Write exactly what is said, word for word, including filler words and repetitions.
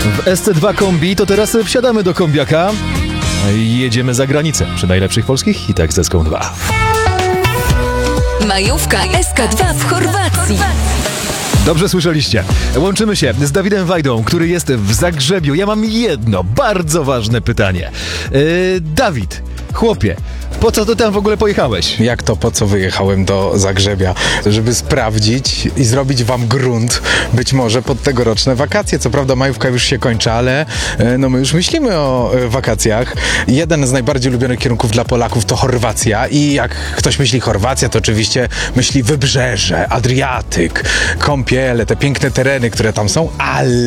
W S C dwa kombi to teraz wsiadamy do kombiaka i jedziemy za granicę przy najlepszych polskich hitach z S K dwa. Majówka S K dwa w Chorwacji. Dobrze słyszeliście. Łączymy się z Dawidem Wajdą, który jest w Zagrzebiu. Ja mam jedno bardzo ważne pytanie. Yy, Dawid, chłopie, po co ty tam w ogóle pojechałeś? Jak to, po co wyjechałem do Zagrzebia? Żeby sprawdzić i zrobić wam grunt, być może pod tegoroczne wakacje. Co prawda majówka już się kończy, ale e, no my już myślimy o e, wakacjach. Jeden z najbardziej ulubionych kierunków dla Polaków to Chorwacja i jak ktoś myśli Chorwacja, to oczywiście myśli Wybrzeże, Adriatyk, kąpiele, te piękne tereny, które tam są, ale